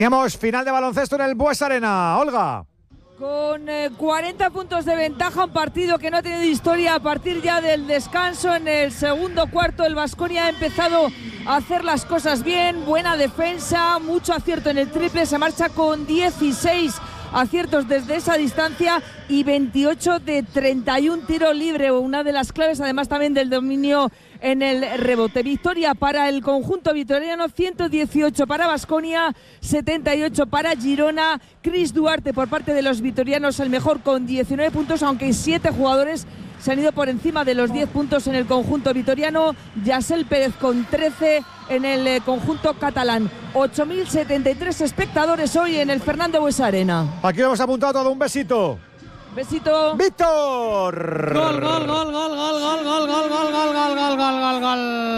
Teníamos final de baloncesto en el Bues Arena. Olga. Con 40 puntos de ventaja, un partido que no ha tenido historia a partir ya del descanso. En el segundo cuarto el Baskonia ha empezado a hacer las cosas bien, buena defensa, mucho acierto en el triple, se marcha con 16 aciertos desde esa distancia y 28 de 31 tiro libre, una de las claves además también del dominio en el rebote. Victoria para el conjunto vitoriano, 118 para Baskonia, 78 para Girona. Chris Duarte por parte de los vitorianos el mejor con 19 puntos, aunque 7 jugadores se han ido por encima de los 10 puntos en el conjunto vitoriano. Yasel Pérez con 13 en el conjunto catalán. 8.073 espectadores hoy en el Fernando Buesa Arena. Aquí hemos apuntado todo. Un besito. Besito. Víctor. Gol, gol, gol, gol, gol, gol, gol, gol, gol, gol, gol, gol, gol, gol.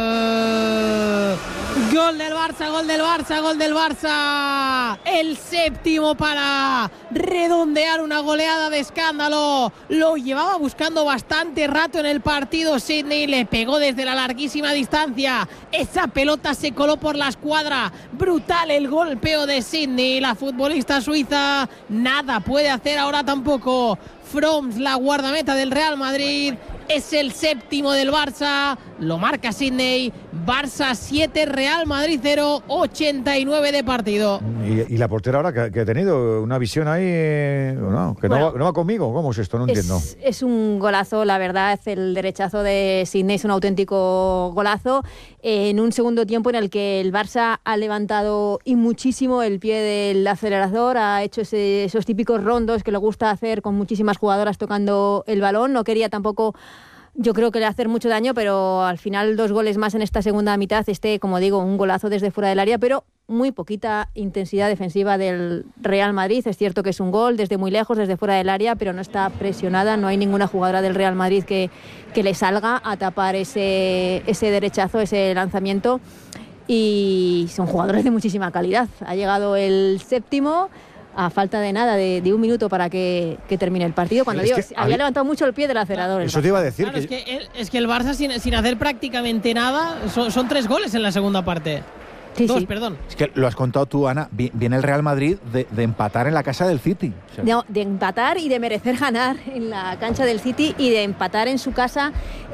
Gol del Barça, gol del Barça, gol del Barça. El séptimo para redondear una goleada de escándalo. Lo llevaba buscando bastante rato en el partido Sydney. Le pegó desde la larguísima distancia. Esa pelota se coló por la escuadra. Brutal el golpeo de Sydney. La futbolista suiza nada puede hacer ahora tampoco. Froms, la guardameta del Real Madrid, es el séptimo del Barça, lo marca Sydney. Barça 7, Real Madrid 0, 89 de partido. ¿Y la portera ahora que ha tenido una visión ahí? No, que bueno, no va conmigo. ¿Cómo es esto? No entiendo. Es un golazo, la verdad. El derechazo de Sydney es un auténtico golazo. En un segundo tiempo en el que el Barça ha levantado y muchísimo el pie del acelerador, ha hecho esos típicos rondos que le gusta hacer con muchísimas jugadoras tocando el balón. No quería tampoco, yo creo que le hacer mucho daño, pero al final 2 goles más en esta segunda mitad. Como digo, un golazo desde fuera del área, pero muy poquita intensidad defensiva del Real Madrid. Es cierto que es un gol desde muy lejos, desde fuera del área, pero no está presionada. No hay ninguna jugadora del Real Madrid que le salga a tapar ese derechazo, ese lanzamiento. Y son jugadores de muchísima calidad. Ha llegado el séptimo a falta de nada, de un minuto para que termine el partido. Cuando había levantado mucho el pie del acelerador. Eso te iba a decir. Claro, es que el Barça sin hacer prácticamente nada, son 3 goles en la segunda parte. Sí, 2, sí. perdón. Es que lo has contado tú, Ana. Viene el Real Madrid de empatar en la casa del City. O sea, de empatar y de merecer ganar en la cancha del City y de empatar en su casa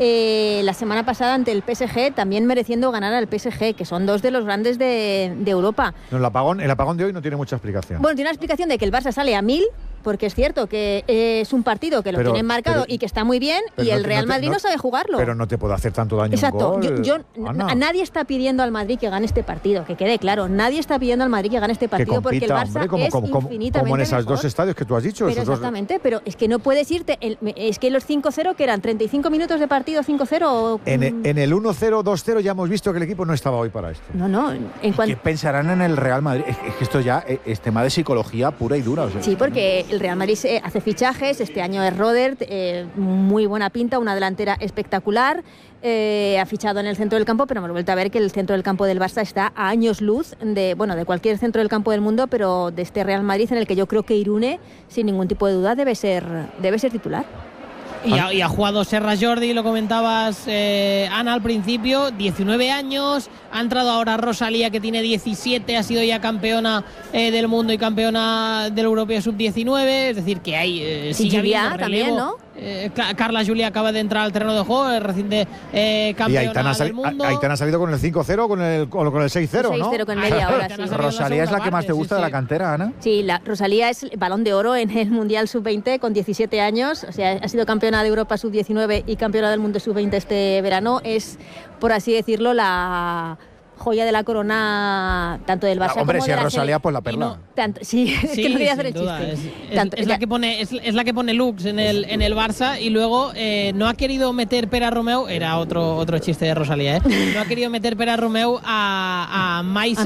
la semana pasada ante el PSG, también mereciendo ganar al PSG, que son 2 de los grandes de Europa. No, el apagón de hoy no tiene mucha explicación. Bueno, tiene una explicación de que el Barça sale a 1000, porque es cierto que es un partido que lo tienen marcado y que está muy bien, y el Real Madrid no sabe jugarlo. Pero no te puede hacer tanto daño. Exacto. Un gol. Nadie está pidiendo al Madrid que gane este partido, que quede claro. Nadie está pidiendo al Madrid que gane este partido, porque el Barça es infinitamente como en esos mejor. 2 estadios que tú has dicho. Pero exactamente, pero es que no puedes irte. Es que los 5-0, que eran 35 minutos de partido, 5-0. En el 1-0, 2-0 ya hemos visto que el equipo no estaba hoy para esto. No. ¿Qué pensarán en el Real Madrid? Es que esto ya es tema de psicología pura y dura. O sea, sí, porque el Real Madrid hace fichajes. Este año es Rodert, muy buena pinta, una delantera espectacular. Ha fichado en el centro del campo, pero hemos vuelto a ver que el centro del campo del Barça está a años luz de cualquier centro del campo del mundo, pero de este Real Madrid, en el que yo creo que Irune, sin ningún tipo de duda, debe ser titular. Y ha jugado Serra Jordi, lo comentabas, Ana, al principio, 19 años. Ha entrado ahora Rosalía, que tiene 17, ha sido ya campeona del mundo y campeona del Europeo Sub-19. Es decir, que hay sigue habiendo relevo. También, ¿no? Carla Julia acaba de entrar al terreno de juego, es reciente campeona del mundo. Aitana ha salido con el 5-0 con el 6-0, ¿no? 6-0 con media hora, sí. Rosalía es la que más te gusta de la cantera, Ana. Sí, Rosalía es Balón de Oro en el Mundial Sub-20 con 17 años. O sea, ha sido campeona de Europa Sub-19 y campeona del mundo Sub-20 este verano. Es, por así decirlo, la joya de la corona tanto del Barça hombre, como si de es la Rosalía, pues la perla. Sí, es que no quería hacer el chiste. Es la que pone looks en el Barça, y luego no ha querido meter Pera Romeu, era otro chiste de Rosalía, no ha querido meter Pera Romeu a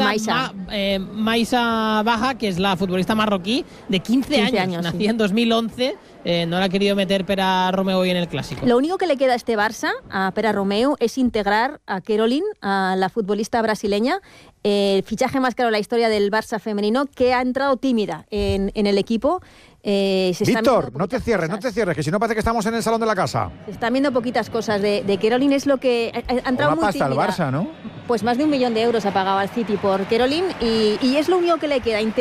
Maisa Baja, que es la futbolista marroquí de 15 años, nacida en 2011. No la ha querido meter Pera Romeu hoy en el Clásico. Lo único que le queda a este Barça, a Pera Romeu, es integrar a Caroline, a la futbolista brasileña, el fichaje más caro en la historia del Barça femenino, que ha entrado tímida en el equipo. Víctor, no te cierres, que si no parece que estamos en el salón de la casa. Se están viendo poquitas cosas de Caroline, es lo que ha entrado muy tímida. Una pasta al Barça, ¿no? Pues más de €1 millón ha pagado al City por Caroline, y es lo único que le queda.